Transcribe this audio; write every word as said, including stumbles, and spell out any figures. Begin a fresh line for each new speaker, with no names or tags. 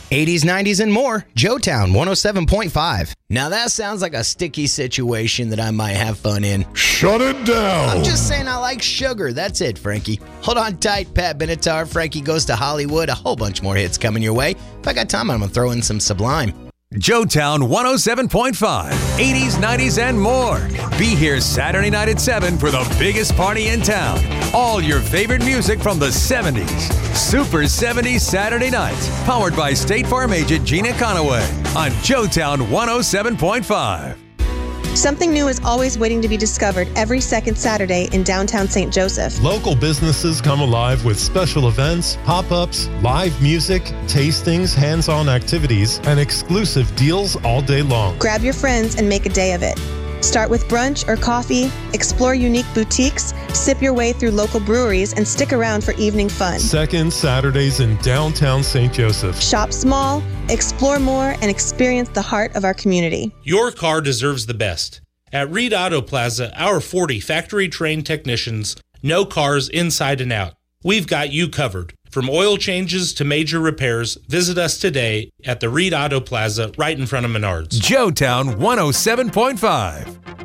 eighties, nineties, and more. Joetown one oh seven point five. Now that sounds like a sticky situation that I might have fun in.
Shut it down.
I'm just saying I like sugar. That's it, Frankie. Hold on tight, Pat Benatar. Frankie Goes to Hollywood. A whole bunch more hits coming your way. If I got time, I'm going to throw in some Sublime.
Joetown one oh seven point five, eighties, nineties, and more. Be here Saturday night at seven for the biggest party in town. All your favorite music from the seventies. Super seventies Saturday nights. Powered by State Farm agent Gina Conaway on Joetown one oh seven point five.
Something new is always waiting to be discovered every second Saturday in downtown Saint Joseph.
Local businesses come alive with special events, pop-ups, live music, tastings, hands-on activities, and exclusive deals all day long.
Grab your friends and make a day of it. Start with brunch or coffee, explore unique boutiques, sip your way through local breweries, and stick around for evening fun.
Second Saturdays in downtown Saint Joseph.
Shop small, explore more, and experience the heart of our community.
Your car deserves the best. At Reed Auto Plaza, our forty factory-trained technicians know cars inside and out. We've got you covered. From oil changes to major repairs, visit us today at the Reed Auto Plaza right in front of Menards.
Joetown one oh seven point five.